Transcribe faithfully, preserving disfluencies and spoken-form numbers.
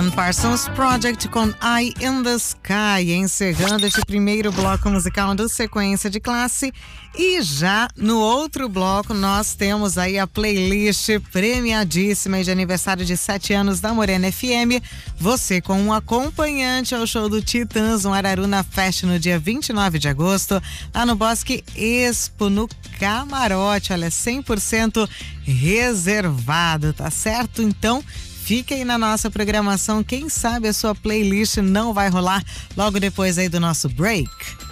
Alan Parsons Project com Eye in the Sky, encerrando este primeiro bloco musical do Sequência de Classe. E já no outro bloco nós temos aí a playlist premiadíssima de aniversário de sete anos da Morena F M. Você com um acompanhante ao show do Titãs no Araruna Fest no dia vinte e nove de agosto, lá no Bosque Expo, no Camarote. Olha, cem por cento reservado, tá certo? Então fique aí na nossa programação, quem sabe a sua playlist não vai rolar logo depois aí do nosso break.